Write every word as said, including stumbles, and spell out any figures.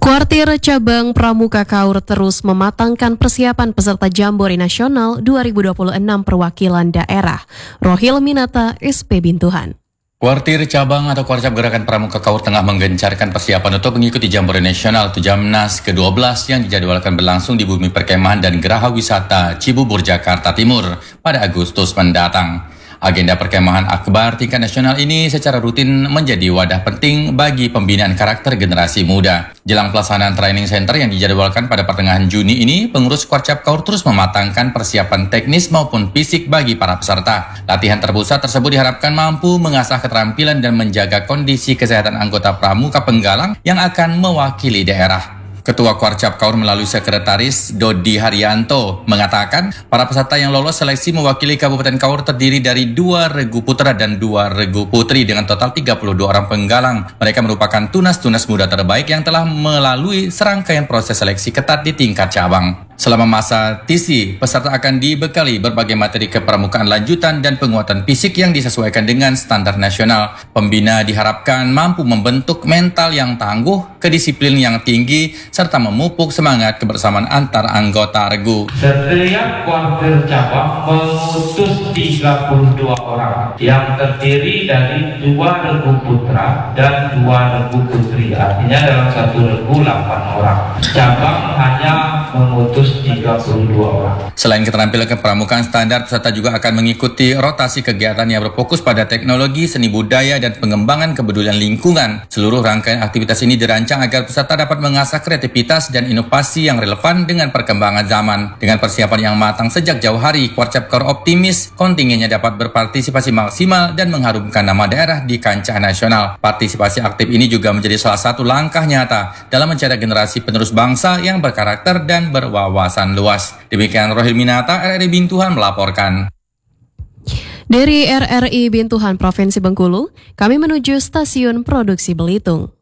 Kuartir Cabang Pramuka Kaur terus mematangkan persiapan peserta Jambore Nasional dua ribu dua puluh enam perwakilan daerah. Rohil Minata, S P Bintuhan. Kuartir Cabang atau Kuarcap Gerakan Pramuka Kaur tengah menggencarkan persiapan untuk mengikuti Jambore Nasional Tujamnas ke dua belas yang dijadwalkan berlangsung di Bumi Perkemahan dan Geraha Wisata Cibubur, Jakarta Timur pada Agustus mendatang. Agenda perkemahan akbar tingkat nasional ini secara rutin menjadi wadah penting bagi pembinaan karakter generasi muda. Jelang pelaksanaan training center yang dijadwalkan pada pertengahan Juni ini, pengurus Kuarcap Kaur terus mematangkan persiapan teknis maupun fisik bagi para peserta. Latihan terpusat tersebut diharapkan mampu mengasah keterampilan dan menjaga kondisi kesehatan anggota pramuka penggalang yang akan mewakili daerah. Ketua Kuarcap Kaur melalui Sekretaris Dodi Haryanto mengatakan para peserta yang lolos seleksi mewakili Kabupaten Kaur terdiri dari dua regu putra dan dua regu putri dengan total tiga puluh dua orang penggalang. Mereka merupakan tunas-tunas muda terbaik yang telah melalui serangkaian proses seleksi ketat di tingkat cabang. Selama masa T C, peserta akan dibekali berbagai materi kepramukaan lanjutan dan penguatan fisik yang disesuaikan dengan standar nasional. Pembina diharapkan mampu membentuk mental yang tangguh, kedisiplinan yang tinggi, serta memupuk semangat kebersamaan antar anggota regu. Setiap kuartir cabang mengutus tiga puluh dua orang yang terdiri dari dua regu putra dan dua regu putri. Artinya dalam satu regu delapan orang. Cabang hanya mengutus tiga puluh dua orang. Selain keterampilan kepramukaan standar, peserta juga akan mengikuti rotasi kegiatan yang berfokus pada teknologi, seni budaya, dan pengembangan kepedulian lingkungan. Seluruh rangkaian aktivitas ini dirancang agar peserta dapat mengasah kreativitas dan inovasi yang relevan dengan perkembangan zaman. Dengan persiapan yang matang sejak jauh hari, Kuarcap Kaur optimis kontingennya dapat berpartisipasi maksimal dan mengharumkan nama daerah di kancah nasional. Partisipasi aktif ini juga menjadi salah satu langkah nyata dalam mencetak generasi penerus bangsa yang berkarakter dan berwawasan luas. Demikian Rohil Minata, R R I Bintuhan melaporkan. Dari R R I Bintuhan Provinsi Bengkulu, kami menuju stasiun produksi Belitung.